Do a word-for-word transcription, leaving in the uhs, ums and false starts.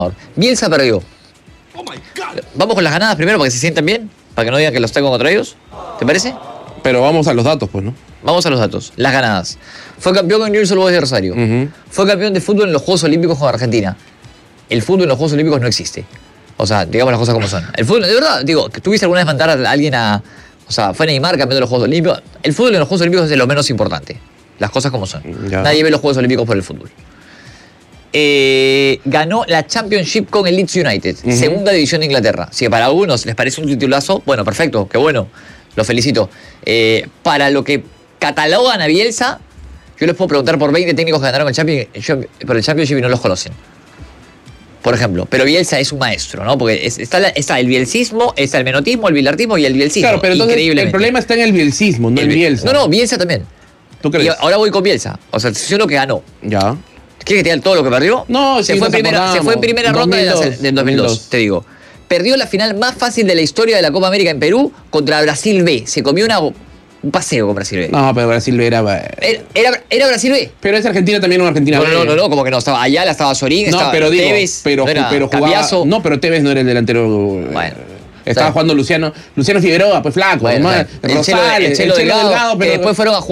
Bielsa perdió. Vamos con las ganadas primero para que se sientan bien, para que no digan que los tengo contra ellos. ¿Te parece? Pero vamos a los datos, pues, ¿no? Vamos a los datos. Las ganadas. Fue campeón con Newell's Old Boys de Rosario. Uh-huh. Fue campeón de fútbol en los Juegos Olímpicos con Argentina. El fútbol en los Juegos Olímpicos no existe. O sea, digamos las cosas como son. El fútbol, de verdad, digo, ¿tuviste alguna vez mandar a alguien a... O sea, fue Neymar campeón de los Juegos Olímpicos? El fútbol en los Juegos Olímpicos es de lo menos importante. Las cosas como son. Ya. Nadie ve los Juegos Olímpicos por el fútbol. Eh, ganó la Championship con el Leeds United, uh-huh. segunda división de Inglaterra. Si para algunos les parece un titulazo, bueno, perfecto, qué bueno, lo felicito. Eh, para lo que catalogan a Bielsa, yo les puedo preguntar por veinte técnicos que ganaron el Championship, por el Championship y no los conocen. Por ejemplo, pero Bielsa es un maestro, ¿no? Porque es, está, la, está el bielsismo, está el menotismo, el bilartismo y el bielsismo. Claro, pero entonces el problema está en el bielsismo, no el, el Bielsa. No, no, Bielsa también. ¿Tú crees? Y ahora voy con Bielsa. O sea, si lo que ganó. Ya. ¿Quieres que te diga todo lo que perdió? No, se, sí, fue, en primera, se fue en primera ronda del dos mil dos, dos mil dos, te digo. Perdió la final más fácil de la historia de la Copa América en Perú contra Brasil B. Se comió una, un paseo con Brasil B. No, pero Brasil B era... Era, era, era Brasil B. Pero es Argentina también, una Argentina no, B. No, no, no, como que no. Estaba Ayala, estaba Sorín, no, estaba pero digo, Tevez, pero, no pero jugaba, Cambiazo. No, pero Tevez no era el delantero... Bueno. Estaba jugando Luciano, Luciano Figueroa, pues flaco. Bueno, además, el Rosales, Chelo, el Chelo el Chelo Delgado, Delgado, pero que después fueron a jugar